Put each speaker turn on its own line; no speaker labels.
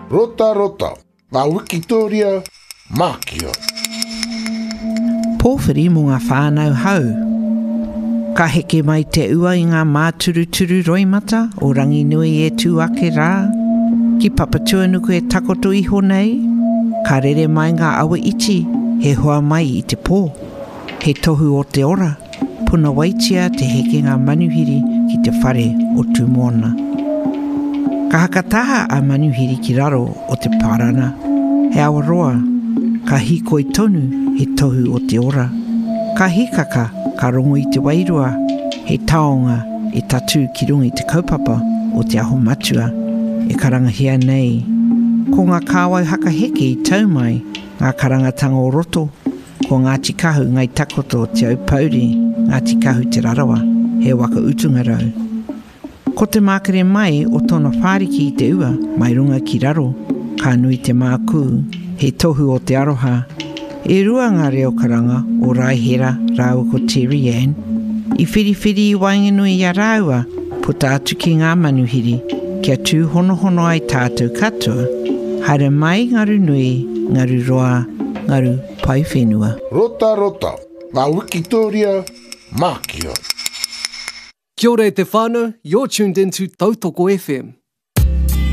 Rota rota, ngā wikitoria, mākia.
Pōwhiri mō ngā whānau hau. Ka heke mai te ua i ngā māturuturu roimata o rangi nui e tū ake rā. Ki papatua nuku e takoto iho nei. Ka rere mai ngā awa iti, he hoa mai i te pō. He tohu o te ora, puna waitia te heke ngā manuhiri ki te whare o tūmona. Ka hakataha a manuhiri ki raro o te parana. He awaroa, ka hikoi tonu he tohu o te ora. Ka hikaka, ka rongo i te wairua, he taonga e tatu ki runga i te kaupapa o te aho matua, e karangahia nei. Ko ngā kāwau haka heke i taumai, ngā karangatanga o roto, ko Ngāti Kahu ngai takoto o te aupauri, Ngāti Kahu te rarawa, he waka utunga rau. Ko te mākere mai o tōna whāriki i te ua, mai runga ki raro, ka nui te māku, he tohu o te aroha. E rua ngā reo karanga o Raihera rāua ko Terry Ann. I whiriwhiri i wainganui i a rāua, puta atu ki ngā manuhiri, kia tū honohono ai tātou katoa, haere mai ngaru nui, ngaru roa, ngaru pai whenua.
Rota rota, ngā wikitoria, mākia.
Kia ora e te whānau, you're tuned into Tautoko FM.